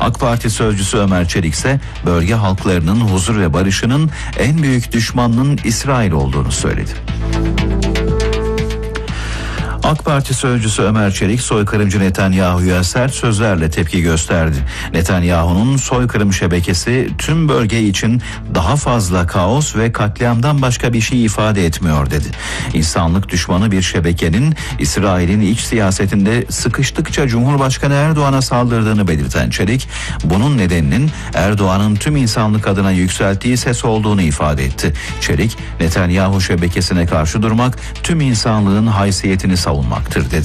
AK Parti sözcüsü Ömer Çelik ise bölge halklarının huzur ve barışının en büyük düşmanının İsrail olduğunu söyledi. AK Parti sözcüsü Ömer Çelik, soykırımcı Netanyahu'ya sert sözlerle tepki gösterdi. Netanyahu'nun soykırım şebekesi tüm bölge için daha fazla kaos ve katliamdan başka bir şey ifade etmiyor dedi. İnsanlık düşmanı bir şebekenin İsrail'in iç siyasetinde sıkıştıkça Cumhurbaşkanı Erdoğan'a saldırdığını belirten Çelik, bunun nedeninin Erdoğan'ın tüm insanlık adına yükselttiği ses olduğunu ifade etti. Çelik, Netanyahu şebekesine karşı durmak tüm insanlığın haysiyetini savunmaktır dedi.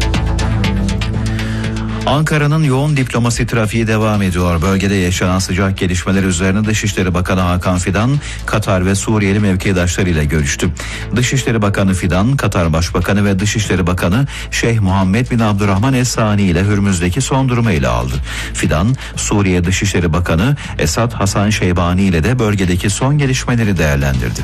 Ankara'nın yoğun diplomasi trafiği devam ediyor. Bölgede yaşanan sıcak gelişmeler üzerine Dışişleri Bakanı Hakan Fidan, Katar ve Suriyeli mevkidaşlarıyla görüştü. Dışişleri Bakanı Fidan, Katar Başbakanı ve Dışişleri Bakanı Şeyh Muhammed bin Abdurrahman Es Sani ile Hürmüz'deki son durumu ele aldı. Fidan, Suriye Dışişleri Bakanı Esad Hasan Şeybani ile de bölgedeki son gelişmeleri değerlendirdi.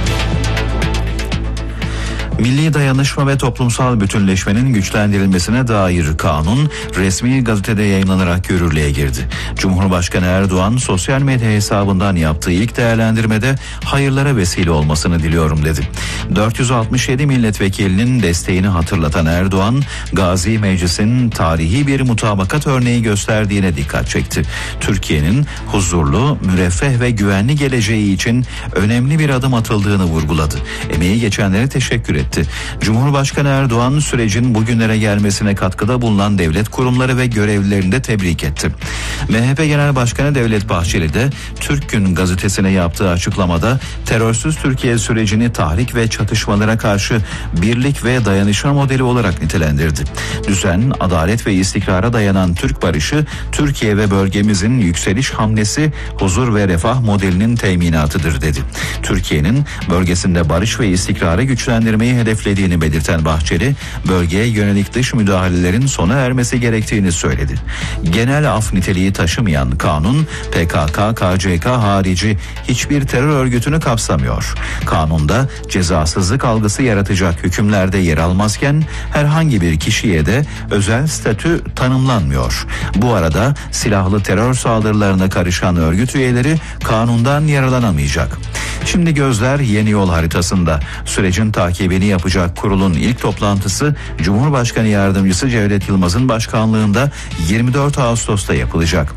Milli dayanışma ve toplumsal bütünleşmenin güçlendirilmesine dair kanun resmi gazetede yayınlanarak yürürlüğe girdi. Cumhurbaşkanı Erdoğan sosyal medya hesabından yaptığı ilk değerlendirmede hayırlara vesile olmasını diliyorum dedi. 467 milletvekilinin desteğini hatırlatan Erdoğan, Gazi Meclis'in tarihi bir mutabakat örneği gösterdiğine dikkat çekti. Türkiye'nin huzurlu, müreffeh ve güvenli geleceği için önemli bir adım atıldığını vurguladı. Emeği geçenlere teşekkür etti. Cumhurbaşkanı Erdoğan sürecin bugünlere gelmesine katkıda bulunan devlet kurumları ve görevlilerini de tebrik etti. MHP Genel Başkanı Devlet Bahçeli de Türk Gün gazetesine yaptığı açıklamada terörsüz Türkiye sürecini tahrik ve çatışmalara karşı birlik ve dayanışma modeli olarak nitelendirdi. Düzen, adalet ve istikrara dayanan Türk barışı, Türkiye ve bölgemizin yükseliş hamlesi, huzur ve refah modelinin teminatıdır dedi. Türkiye'nin bölgesinde barış ve istikrarı güçlendirmeyi hedeflediğini belirten Bahçeli, bölgeye yönelik dış müdahalelerin sona ermesi gerektiğini söyledi. Genel af niteliği taşımayan kanun, PKK, KCK harici hiçbir terör örgütünü kapsamıyor. Kanunda cezasızlık algısı yaratacak hükümlerde yer almazken herhangi bir kişiye de özel statü tanımlanmıyor. Bu arada silahlı terör saldırılarına karışan örgüt üyeleri kanundan yararlanamayacak. Şimdi gözler yeni yol haritasında. Sürecin takibini yapacak kurulun ilk toplantısı Cumhurbaşkanı Yardımcısı Cevdet Yılmaz'ın başkanlığında 24 Ağustos'ta yapılacak.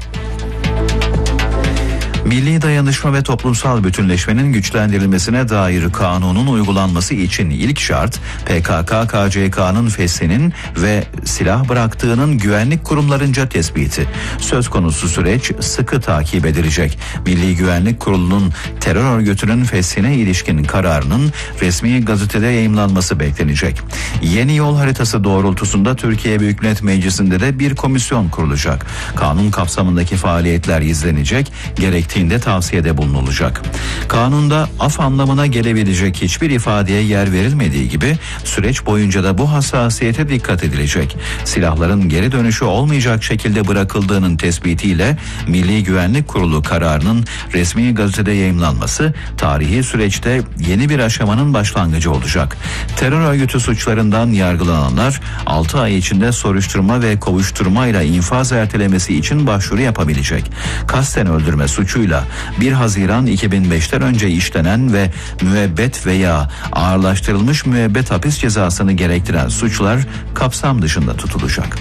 Milli dayanışma ve toplumsal bütünleşmenin güçlendirilmesine dair kanunun uygulanması için ilk şart PKK-KCK'nın feshinin ve silah bıraktığının güvenlik kurumlarınca tespiti. Söz konusu süreç sıkı takip edilecek. Milli Güvenlik Kurulu'nun terör örgütünün feshine ilişkin kararının resmi gazetede yayımlanması beklenecek. Yeni yol haritası doğrultusunda Türkiye Büyük Millet Meclisi'nde de bir komisyon kurulacak. Kanun kapsamındaki faaliyetler izlenecek, gerektiğinde tavsiyede bulunulacak. Kanunda af anlamına gelebilecek hiçbir ifadeye yer verilmediği gibi süreç boyunca da bu hassasiyete dikkat edilecek. Silahların geri dönüşü olmayacak şekilde bırakıldığının tespitiyle Milli Güvenlik Kurulu kararının resmi gazetede yayımlanması tarihi süreçte yeni bir aşamanın başlangıcı olacak. Terör örgütü suçlarından yargılananlar 6 ay içinde soruşturma ve kovuşturmayla infaz ertelemesi için başvuru yapabilecek. Kasten öldürme suçuyla 1 Haziran 2005'ten önce işlenen ve müebbet veya ağırlaştırılmış müebbet hapis cezasını gerektiren suçlar kapsam dışında tutulacak.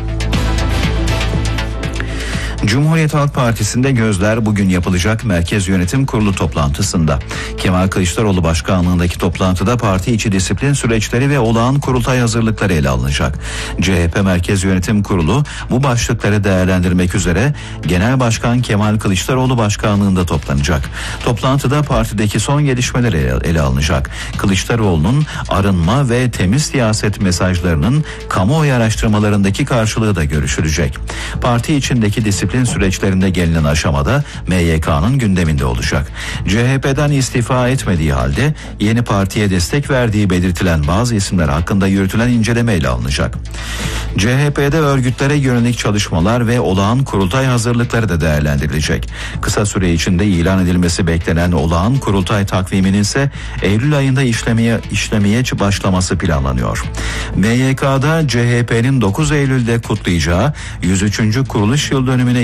Cumhuriyet Halk Partisi'nde gözler bugün yapılacak Merkez Yönetim Kurulu toplantısında. Kemal Kılıçdaroğlu başkanlığındaki toplantıda parti içi disiplin süreçleri ve olağan kurultay hazırlıkları ele alınacak. CHP Merkez Yönetim Kurulu bu başlıkları değerlendirmek üzere Genel Başkan Kemal Kılıçdaroğlu başkanlığında toplanacak. Toplantıda partideki son gelişmeler ele alınacak. Kılıçdaroğlu'nun arınma ve temiz siyaset mesajlarının kamuoyu araştırmalarındaki karşılığı da görüşülecek. Parti içindeki disiplin süreçlerinde gelinen aşamada MYK'nın gündeminde olacak. CHP'den istifa etmediği halde yeni partiye destek verdiği belirtilen bazı isimler hakkında yürütülen inceleme ele alınacak. CHP'de örgütlere yönelik çalışmalar ve olağan kurultay hazırlıkları da değerlendirilecek. Kısa süre içinde ilan edilmesi beklenen olağan kurultay takviminin ise Eylül ayında işlemeye başlaması planlanıyor. MYK'da CHP'nin 9 Eylül'de kutlayacağı 103. kuruluş yıl dönümüne